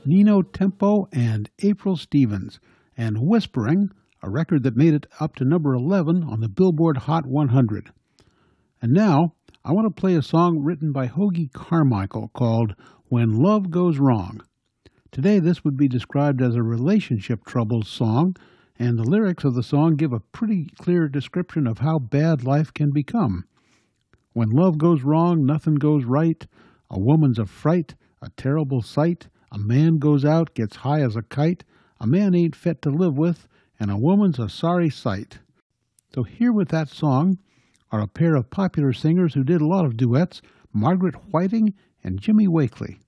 Nino Tempo and April Stevens, and Whispering, a record that made it up to number 11 on the Billboard Hot 100. And now, I want to play a song written by Hoagy Carmichael called When Love Goes Wrong. Today, this would be described as a relationship troubles song, and the lyrics of the song give a pretty clear description of how bad life can become. When love goes wrong, nothing goes right. A woman's a fright, a terrible sight. A man goes out, gets high as a kite. A man ain't fit to live with, and a woman's a sorry sight. So here with that song are a pair of popular singers who did a lot of duets, Margaret Whiting and Jimmy Wakely.